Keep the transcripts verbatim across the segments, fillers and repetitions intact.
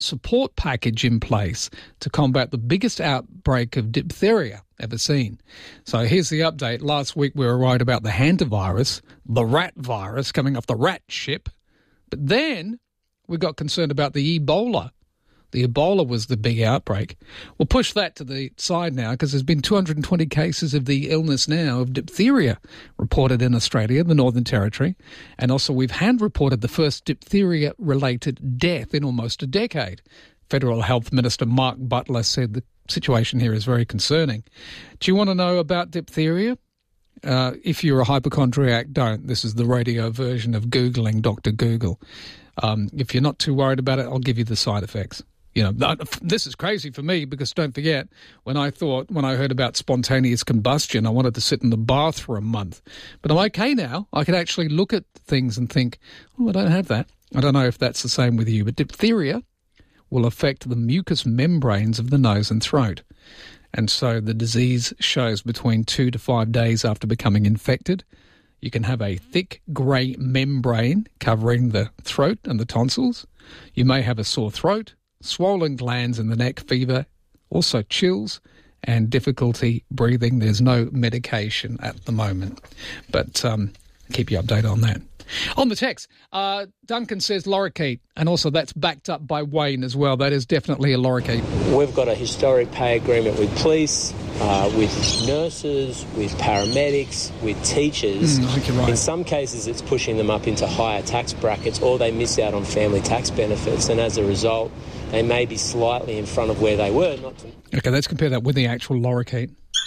support package in place to combat the biggest outbreak of diphtheria ever seen. So here's the update. Last week we were worried about the hantavirus, the rat virus coming off the rat ship. But then we got concerned about the Ebola. The Ebola was the big outbreak. We'll push that to the side now because there's been two hundred twenty cases of the illness now of diphtheria reported in Australia, the Northern Territory. And also we've hand-reported the first diphtheria-related death in almost a decade. Federal Health Minister Mark Butler said the situation here is very concerning. Do you want to know about diphtheria? Uh, if you're a hypochondriac, don't. This is the radio version of Googling Doctor Google. Um, if you're not too worried about it, I'll give you the side effects. You know, this is crazy for me because don't forget, when I thought, when I heard about spontaneous combustion, I wanted to sit in the bath for a month. But I'm okay now. I can actually look at things and think, oh, I don't have that. I don't know if that's the same with you. But diphtheria will affect the mucous membranes of the nose and throat. And so the disease shows between two to five days after becoming infected. You can have a thick grey membrane covering the throat and the tonsils. You may have a sore throat, swollen glands in the neck, fever, also chills and difficulty breathing. There's no medication at the moment, but um, keep you updated on that. On the text, uh, Duncan says lorikeet, and also that's backed up by Wayne as well. That is definitely a lorikeet. We've got a historic pay agreement with police, uh, with nurses, with paramedics, with teachers. Mm, I think you're right. In some cases, it's pushing them up into higher tax brackets, or they miss out on family tax benefits, and as a result, they may be slightly in front of where they were. Not to... Okay, let's compare that with the actual lorikeet.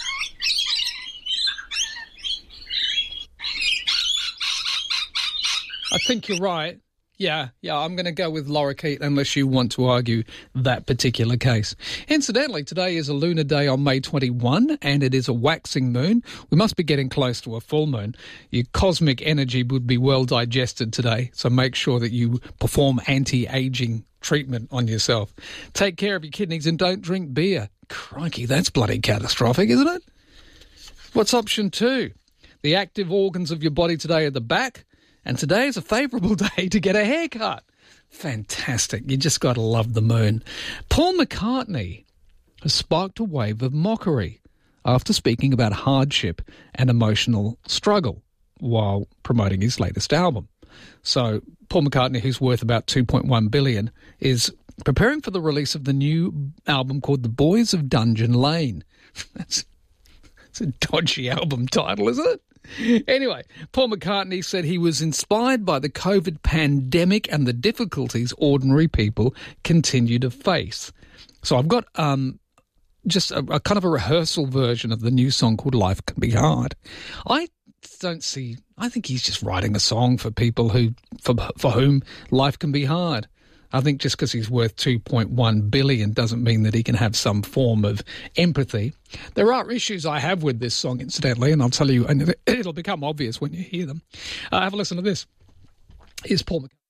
I think you're right. Yeah, yeah, I'm going to go with lorikeet unless you want to argue that particular case. Incidentally, today is a lunar day on May twenty-first, and it is a waxing moon. We must be getting close to a full moon. Your cosmic energy would be well digested today, so make sure that you perform anti-aging treatment on yourself. Take care of your kidneys and don't drink beer. Crikey, that's bloody catastrophic, isn't it? What's option two? The active organs of your body today are the back. And today is a favourable day to get a haircut. Fantastic. You just got to love the moon. Paul McCartney has sparked a wave of mockery after speaking about hardship and emotional struggle while promoting his latest album. So Paul McCartney, who's worth about two point one billion dollars, is preparing for the release of the new album called The Boys of Dungeon Lane. That's, that's a dodgy album title, isn't it? Anyway, Paul McCartney said he was inspired by the COVID pandemic and the difficulties ordinary people continue to face. So I've got um, just a, a kind of a rehearsal version of the new song called Life Can Be Hard. I don't see, I think he's just writing a song for people who, for, for whom life can be hard. I think just because he's worth two point one billion dollars doesn't mean that he can have some form of empathy. There are issues I have with this song, incidentally, and I'll tell you, and it'll become obvious when you hear them. Uh, have a listen to this. Here's Paul McCartney.